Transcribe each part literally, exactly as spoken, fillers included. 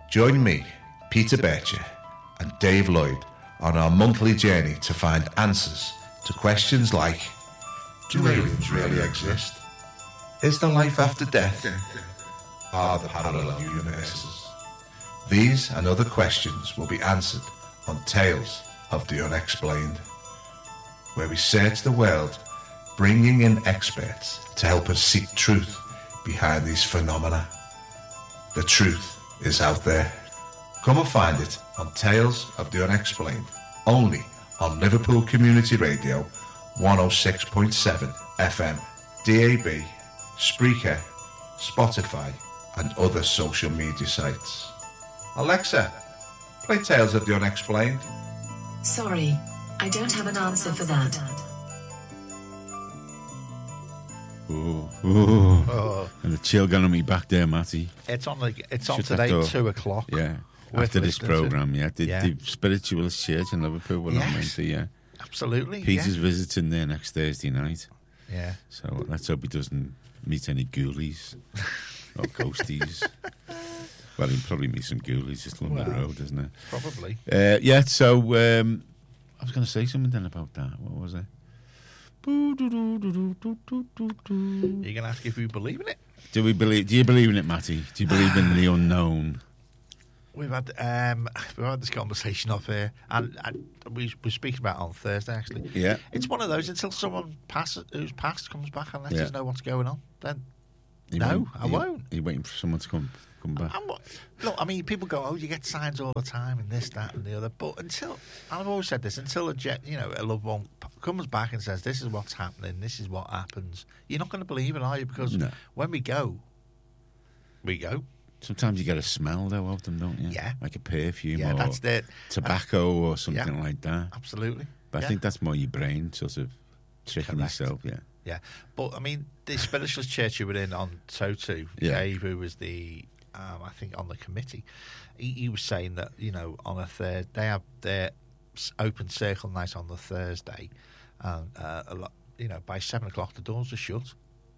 Join me, Peter Bircher, and Dave Lloyd on our monthly journey to find answers to questions like: do aliens really exist? Is there life after death? Are there parallel universes? These and other questions will be answered on Tales of the Unexplained, where we search the world, bringing in experts to help us seek truth behind these phenomena. The truth is out there. Come and find it on Tales of the Unexplained, only on Liverpool Community Radio one oh six point seven F M, D A B, Spreaker, Spotify and other social media sites. Alexa, play Tales of the Unexplained. Sorry, I don't have an answer for that. Ooh, ooh. Oh. And the chill gun on me back there, Matty. It's on the, It's on today, two o'clock. Yeah, after this programme, yeah. The, yeah. the Spiritualist Church in Liverpool will yes. meant to, yeah. Absolutely. Peter's yeah. visiting there next Thursday night. Yeah. So let's hope he doesn't meet any ghoulies or ghosties. Well, he'll probably meet some ghoulies just along well, the road, isn't it? Probably. Uh, yeah, so um, I was going to say something then about that. What was it? You're going to ask if we believe in it? Do we believe? Do you believe in it, Matty? Do you believe in the unknown? We've had um, we've had this conversation off here, and, and we were speaking about it on Thursday. Actually, yeah, it's one of those until someone passes, who's passed comes back and lets yeah. us know what's going on. Then you no, won't, I you, won't. You're waiting for someone to come come back. I'm, look, I mean, people go, "Oh, you get signs all the time, and this, that, and the other." But until I've always said this, until a jet, you know, a loved one comes back and says, "This is what's happening. This is what happens," you're not going to believe it, are you? Because no. when we go, we go. Sometimes you get a smell, though, of them, don't you? Yeah. Like a perfume yeah, or that's the, tobacco uh, or something yeah, like that. Absolutely. But yeah. I think that's more your brain sort of tricking Correct. yourself, yeah. Yeah. But, I mean, the Spiritualist Church you were in on Totu, yeah. Dave, who was the, um, I think, on the committee, he, he was saying that, you know, on a third, they have their open circle night on the Thursday, and uh, a lot, you know, by seven o'clock the doors are shut.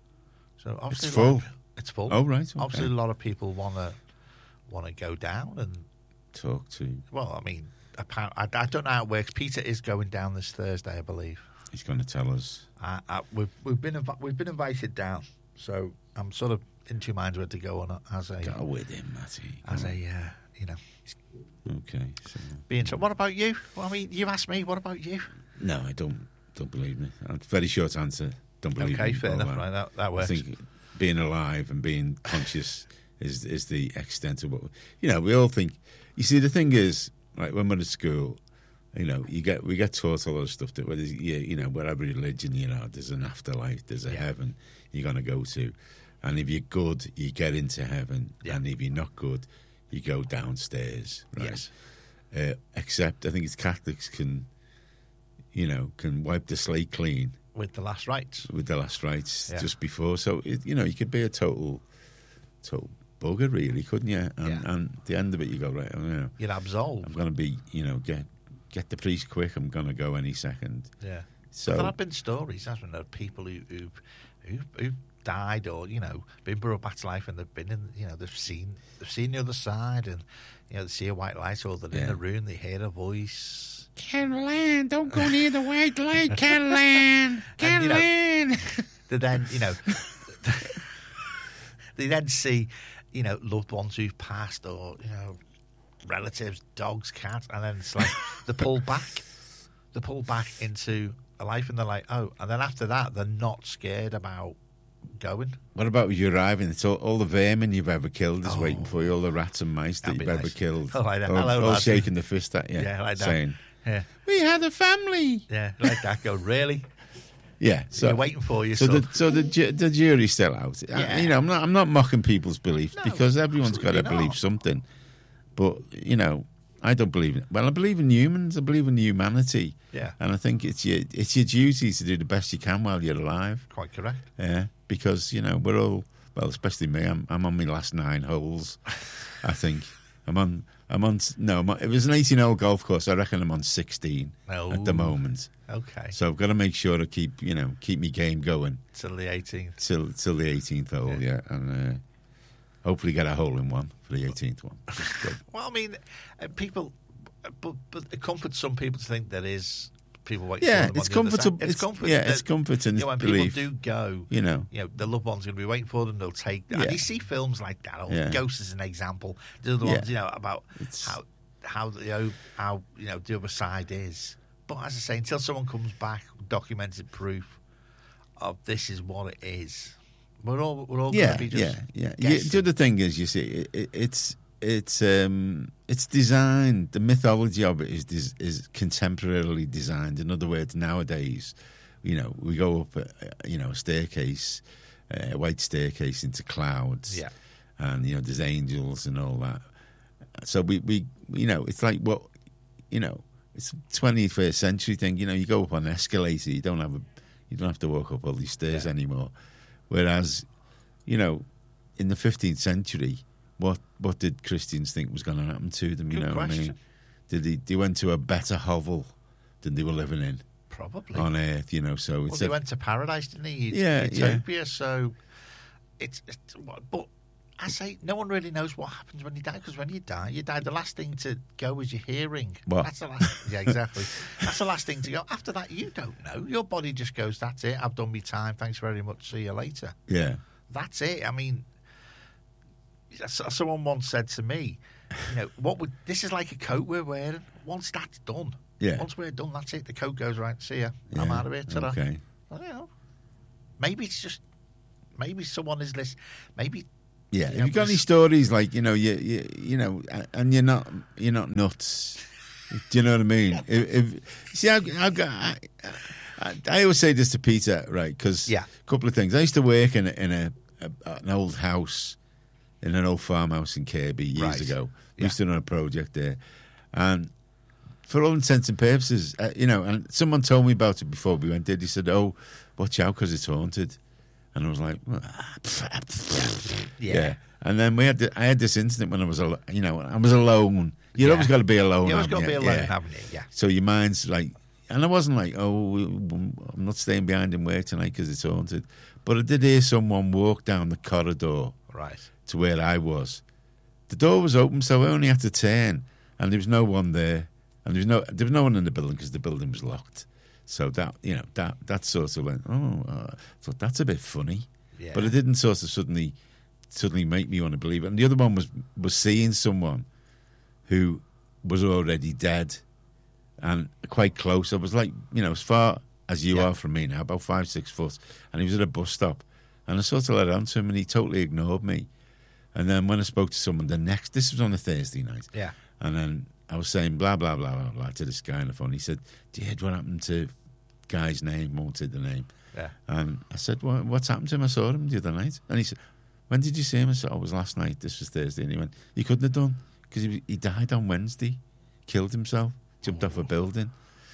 So obviously it's full. Like, it's full. Oh, right. Okay. Obviously, a lot of people want to want to go down and talk to. Well, I mean, apparently, I, I don't know how it works. Peter is going down this Thursday, I believe. He's going to tell us. Uh, uh, we've we've been invi- we've been invited down, so I'm sort of in two minds whether to go on as a go with him, Matty. As a uh, you know. Okay. So. Being so, what about you? Well, I mean, you asked me. What about you? No, I don't. Don't believe me. Very short answer. Don't believe okay, me. Okay, fair enough. Right, that, that works. I think being alive and being conscious is is the extent of what you know. We all think. You see, the thing is, like when we're at school, you know, you get we get taught all those stuff that whether you, you know, whatever religion you know, there's an afterlife, there's a yeah. heaven you're gonna go to, and if you're good, you get into heaven, yeah. and if you're not good, you go downstairs. Right? Yes. Uh, except I think it's Catholics can, you know, can wipe the slate clean with the last rites. With the last rites yeah. just before, so it, you know, you could be a total, total bugger, really, couldn't you? And, yeah. and at the end of it, you go right. You know, you're absolved. I'm going to be, you know, get get the priest quick. I'm going to go any second. Yeah. So but there have been stories, hasn't there, of people who who who died or you know been brought back to life and they've been in, you know, they've seen they've seen the other side and you know they see a white light or they're yeah. in the room, they hear a voice. Caroline, don't go near the white light, Caroline. Caroline. You know, they then, you know, they then see, you know, loved ones who've passed or, you know, relatives, dogs, cats, and then it's like they pull back. They pull back into a life and they're like, oh, and then after that, they're not scared about going. What about when you arriving? It's all, all the vermin you've ever killed is oh, waiting for you, all the rats and mice that you've nice. ever killed. Oh, like that. All, Hello, all lads. shaking the fist at you, yeah, like that. saying, yeah. we had a family. Yeah, like that. Go, really? Yeah, so they're waiting for you. So son. the so the ju- the jury's still out. Yeah. You know, I'm not I'm not mocking people's beliefs no, because everyone's got to not. believe something. But you know, I don't believe in it. Well, I believe in humans. I believe in humanity. Yeah, and I think it's your it's your duty to do the best you can while you're alive. Quite correct. Yeah, because you know we're all well, especially me. I'm I'm on my last nine holes. I think I'm on. I'm on. No, I'm on, it was an eighteen-hole golf course. I reckon I'm on sixteen oh, at the moment. Okay. So I've got to make sure to keep, you know, keep me game going till the eighteenth. Till till the eighteenth hole, yeah. yeah. And uh, hopefully get a hole in one for the eighteenth one. Good. Well, I mean, uh, people, but, but it comforts some people to think there is people waiting Yeah, for them it's on the other side. comfortable. It's It's- comforting. yeah, that, it's comforting, You know, when it's belief. people do go, You know. you know, the loved one's going to be waiting for them. They'll take. Yeah. And you see films like that. Or Yeah. Ghost is an example. The other Yeah. ones, you know, about It's- how how you know how you know the other side is. But as I say, until someone comes back, with documented proof of this is what it is, we're all we're all Yeah, going to be just yeah, yeah. yeah. guessing. The other thing is, you see, it, it, it's it's um, it's designed. The mythology of it is is is contemporarily designed. In other words, nowadays, you know, we go up, a, you know, a staircase, a white staircase into clouds, Yeah. and you know, there's angels and all that. So we, we, you know, it's like what, you know, it's a twenty-first century thing. You know, you go up on an escalator, you don't have a, you don't have to walk up all these stairs Yeah. anymore. Whereas, you know, in the fifteenth century, what what did Christians think was going to happen to them? You Good know what I question. mean? Did they, they went to a better hovel than they were living in Probably. on Earth? You know, so Well, it's they a, went to paradise, didn't they? Ut- Yeah, yeah. Utopia. So it's, it's but I say no one really knows what happens when you die, because when you die, you die. The last thing to go is your hearing. What? That's the last. Yeah, exactly. That's the last thing to go. After that, you don't know. Your body just goes. That's it. I've done my time. Thanks very much. See you later. yeah, That's it. I mean, s- someone once said to me, you know, what would this is like a coat we're wearing. Once that's done, Yeah. Once we're done, that's it. The coat goes right. See ya. I'm yeah. out of here. Ta-da. Okay. Well, you know, maybe it's just maybe someone is listening. Maybe Yeah, Yeah, have you got but any it's- stories like you know you you, you know, a- and you're not you're not nuts? Do you know what I mean? If, if, see, I've, I've got. I, I, I always say this to Peter, right? Because Yeah. a couple of things. I used to work in a, in a, a an old house, in an old farmhouse in Kirby years Right. ago. We Yeah. used to run a project there, and for all intents and purposes, uh, you know, and someone told me about it before we went there. He said, "Oh, watch out because it's haunted," and I was like, well, yeah. And then we had the, I had this incident when I was, al- you know, I was alone. You've Yeah. always got to be alone. You always haven't got to be you? alone, Yeah. haven't you? Yeah. So your mind's like, and I wasn't like, oh, I'm not staying behind in work tonight because it's haunted. But I did hear someone walk down the corridor Right. to where I was. The door was open, so I only had to turn, and there was no one there, and there was no there was no one in the building because the building was locked. So that you know that that sort of went, oh, uh, I thought that's a bit funny, Yeah. but it didn't sort of suddenly suddenly make me want to believe it. And the other one was was seeing someone who was already dead and quite close. I was like, you know, as far as you Yeah. are from me now, about five six foot, and he was at a bus stop, and I sort of let on to him, and he totally ignored me. And then when I spoke to someone the next, this was on a Thursday night, Yeah. and then I was saying blah, blah, blah, blah, blah to this guy on the phone. He said, do you hear what happened to guy's name? Won't say the name. Yeah. And I said, what, what's happened to him? I saw him the other night. And he said, when did you see him? I said, oh, it was last night. This was Thursday. And he went, he couldn't have done because he, he died on Wednesday, killed himself, jumped off a building.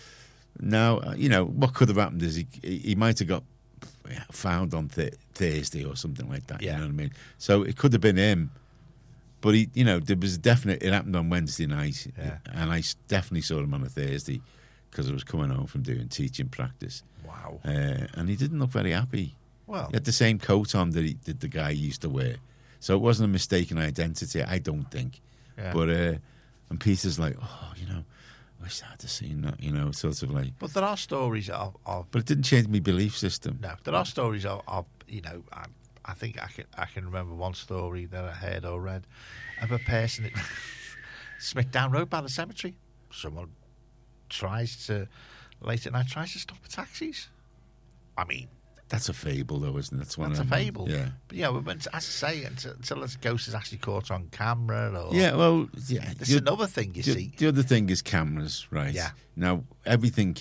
Now, uh, you know, what could have happened is he, he, he might have got found on th- Thursday or something like that. Yeah. You know what I mean? So it could have been him. But he, you know, there was definite. It happened on Wednesday night, Yeah. and I s- definitely saw him on a Thursday because I was coming home from doing teaching practice, Wow. uh, and he didn't look very happy. Well, He had the same coat on that, he, that the guy used to wear, so it wasn't a mistaken identity. I don't think. Yeah. But uh, and Peter's like, oh, you know, I wish I had seen that. You know, sort of like. but there are stories of, of But it didn't change my belief system. no, there are stories of, of you know, I, I think I can I can remember one story that I heard or read of a person that Smith Down Road by the cemetery. Someone tries to late at night tries to stop the taxis. I mean, That's a fable, though, isn't it? That's one that's a of them. fable. Yeah. But yeah, but as I say, until, until this ghost is actually caught on camera, or Yeah. Well, yeah. This the- is another thing you the, see. the other thing is cameras, right? Yeah. Now everything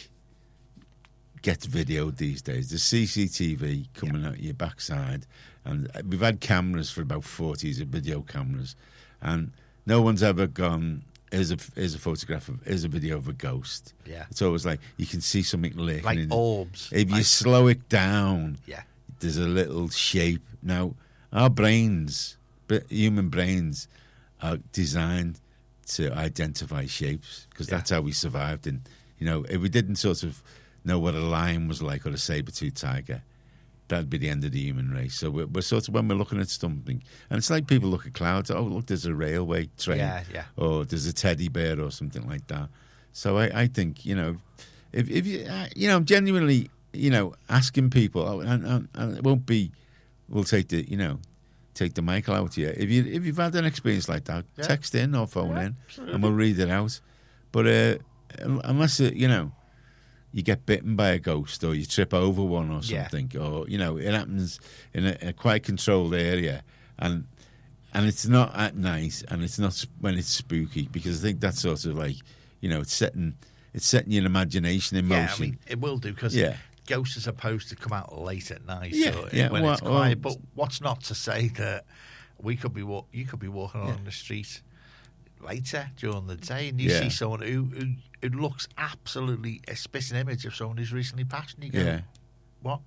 gets videoed these days. There's C C T V coming out your backside, and we've had cameras for about forty years, video cameras, and no one's ever gone. Here's a here's a photograph of here's a video of a ghost. Yeah. It's always like you can see something lurking. Like in, orbs. If you Like- slow it down, Yeah. there's a little shape. Now, our brains, but human brains, are designed to identify shapes because Yeah. that's how we survived. And you know, if we didn't sort of know what a lion was like or a saber-toothed tiger, that'd be the end of the human race. So we're, we're sort of, when we're looking at something, and it's like people look at clouds, oh, look, there's a railway train, Yeah, yeah. or there's a teddy bear or something like that. So I, I think, you know, if, if you, uh, you know, genuinely, you know, asking people, oh, and, and, and it won't be, we'll take the, you know, take the mic out here. If, you, if you've had an experience like that, Yeah. text in or phone Yeah, in, absolutely. and we'll read it out. But uh, unless, it, you know, you get bitten by a ghost or you trip over one or Yeah. something, or, you know, it happens in a, a quite controlled area, and and it's not at night, and it's not s- when it's spooky, because I think that's sort of like, you know, it's setting it's setting your imagination in Yeah, I motion. mean, it will do, because Yeah. ghosts are supposed to come out late at night, Yeah, so yeah, when well, it's quiet. well- But what's not to say that we could be walk, you could be walking along the street later during the day, and you Yeah. see someone who, who who looks absolutely a spitting image of someone who's recently passed, and you go, Yeah. "What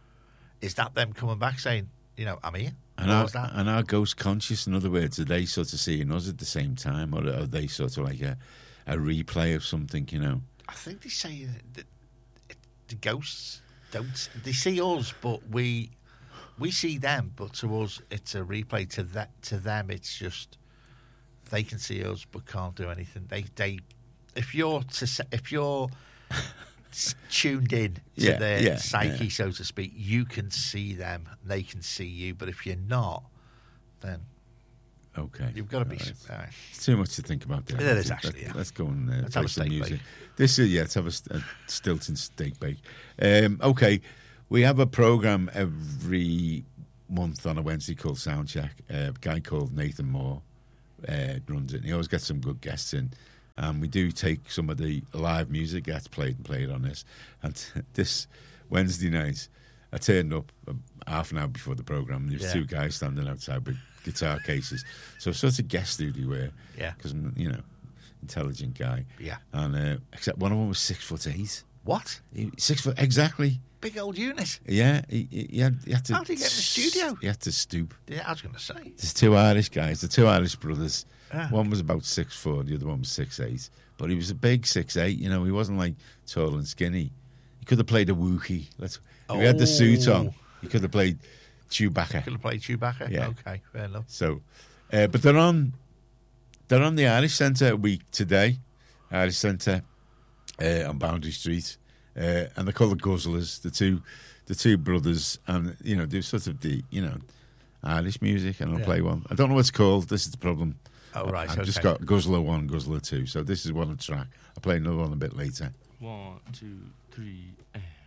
is that? Them coming back saying, you know, I'm here." And What are, was that? and are ghosts conscious? In other words, are they sort of seeing us at the same time, or are they sort of like a, a replay of something, you know? I think they say that the ghosts don't. They see us, but we we see them. But to us, it's a replay. To that, to them, it's just they can see us, but can't do anything. They they if you're to se- if you're s- tuned in to Yeah, their yeah, psyche, yeah. so to speak, you can see them. They can see you. But if you're not, then Okay. you've got to be. All right. s- uh, It's too much to think about there. It I is think. actually, Let- yeah. Let's go and uh, Let's play have a some steak music. bake. This is, yeah, let's have a, st- a Stilton steak bake. Um, okay, we have a program every month on a Wednesday called Soundcheck. Uh, a guy called Nathan Moore uh, runs it, and he always gets some good guests in. And we do take some of the live music gets played and played on this. And this Wednesday night, I turned up um, half an hour before the program, and there was Yeah. two guys standing outside with guitar cases. So sort of guessed who they were. Yeah. Because I'm, you know, intelligent guy. Yeah. And uh, except one of them was six foot eight. What He, six foot exactly. big old unit? Yeah. He, he, he had, he had to. How did he get in the studio? He had to stoop. Yeah, I was going to say. There's two Irish guys, the two Irish brothers. Ah. One was about six foot, the other one was six eight. But he was a big six eight. You know, he wasn't like tall and skinny. He could have played a Wookiee. Let's. If he had the suit on, Oh. he could have played Chewbacca. Could have played Chewbacca. Yeah. Okay, fair enough. So, uh, but they're on. They're on the Irish Centre week today. Irish Centre uh, on Boundary Street, uh, and they're called the Guzzlers. The two, the two brothers, and you know, do sort of the you know, Irish music. And I'll Yeah. play one. I don't know what it's called. This is the problem. Oh, right, I've just okay. got Guzzler one, Guzzler two. So this is one track. I'll play another one a bit later. One, two, three. eh.